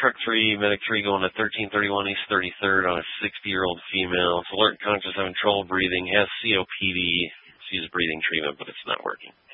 truck 3, medic 3 going to 1331 East 33rd on a 60-year-old female. It's alert and conscious, having trouble breathing, has COPD. She's breathing treatment, but it's not working.